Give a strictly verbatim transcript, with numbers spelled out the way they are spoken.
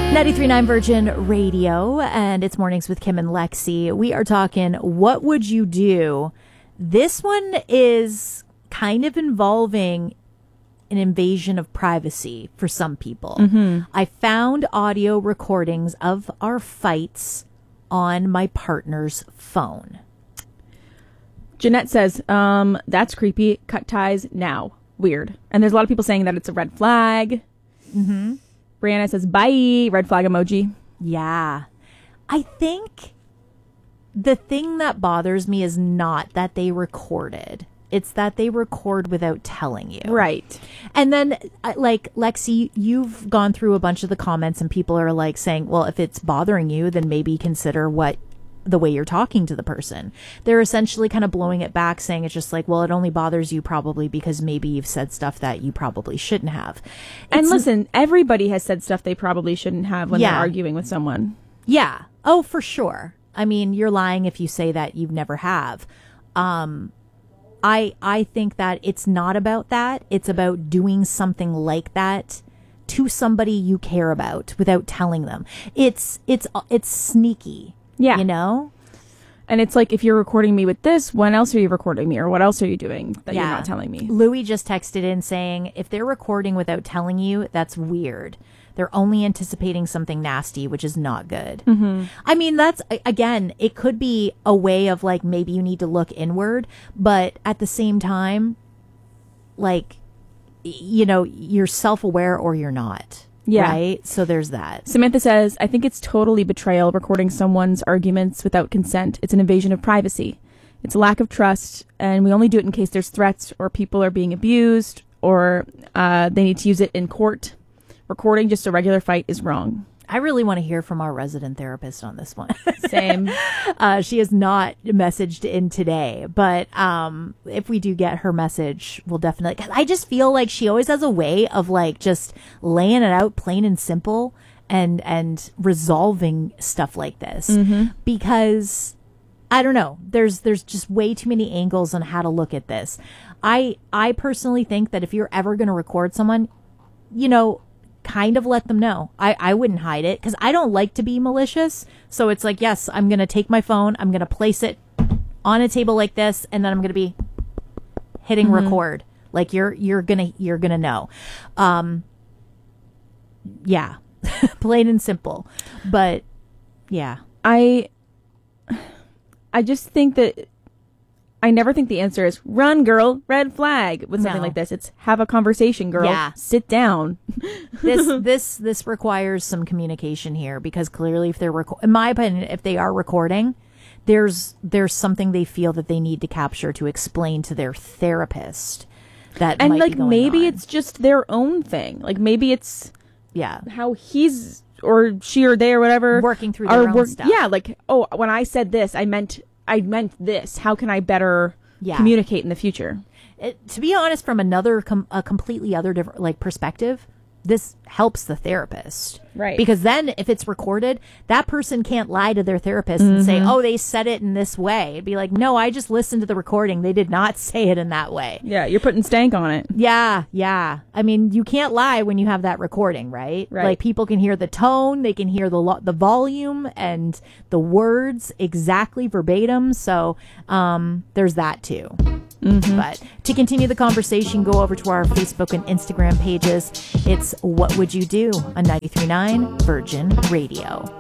ninety-three point nine Virgin Radio, and it's Mornings with Kim and Lexi. We are talking, what would you do? This one is kind of involving an invasion of privacy for some people. Mm-hmm. I found audio recordings of our fights on my partner's phone. Jeanette says, um, that's creepy. Cut ties now. Weird. And there's a lot of people saying that it's a red flag. Mm-hmm. Brianna says, bye. Red flag emoji. Yeah. I think the thing that bothers me is not that they recorded. It's that they record without telling you. Right. And then, like, Lexi, you've gone through a bunch of the comments and people are like saying, well, if it's bothering you, then maybe consider what the way you're talking to the person. They're essentially kind of blowing it back, saying it's just like, well, it only bothers you probably because maybe you've said stuff that you probably shouldn't have. It's, and listen, everybody has said stuff they probably shouldn't have when yeah. they're arguing with someone. Yeah. Oh, for sure. I mean, you're lying if you say that you've never have. Um, I I think that it's not about that. It's about doing something like that to somebody you care about without telling them. It's it's it's sneaky. Yeah. You know? And it's like, if you're recording me with this, when else are you recording me? Or what else are you doing that yeah. you're not telling me? Louis just texted in saying, if they're recording without telling you, that's weird. They're only anticipating something nasty, which is not good. Mm-hmm. I mean, that's, again, it could be a way of like, maybe you need to look inward, but at the same time, like, you know, you're self-aware or you're not. Yeah. Right? So there's that. Samantha says, I think it's totally betrayal recording someone's arguments without consent. It's an invasion of privacy. It's a lack of trust, and we only do it in case there's threats or people are being abused or uh, they need to use it in court. Recording just a regular fight is wrong. I really want to hear from our resident therapist on this one. Same. uh, she has not messaged in today, but um, if we do get her message, we'll definitely. Cause I just feel like she always has a way of like just laying it out plain and simple and and resolving stuff like this mm-hmm. because I don't know. There's there's just way too many angles on how to look at this. I I personally think that if you're ever going to record someone, you know, kind of let them know. I, I wouldn't hide it because I don't like to be malicious. So it's like, yes, I'm going to take my phone. I'm going to place it on a table like this. And then I'm going to be hitting mm-hmm. record. Like you're, you're going to, you're going to know. Um, yeah, plain and simple. But yeah, I, I just think that I never think the answer is run, girl, red flag with something No. like this. It's have a conversation, girl. Yeah. Sit down. this this this requires some communication here because clearly if they're reco- in my opinion, if they are recording, there's there's something they feel that they need to capture to explain to their therapist that And might like be going maybe on. it's just their own thing. Like maybe it's yeah how he's or she or they or whatever working through their are own work- stuff. Yeah, like, oh, when I said this, I meant I meant this. How can I better Yeah. communicate in the future? It, to be honest, from another com- a completely other different like perspective, this helps the therapist. Right. Because then if it's recorded, that person can't lie to their therapist and say, oh, they said it in this way. It'd be like, no, I just listened to the recording. They did not say it in that way. Yeah, you're putting stank on it. Yeah, yeah. I mean, you can't lie when you have that recording, right? Right. Like people can hear the tone, they can hear the lo- the volume and the words exactly verbatim. So um, there's that too. Mm-hmm. But to continue the conversation, go over to our Facebook and Instagram pages. It's What Would You Do on ninety-three point nine Virgin Radio.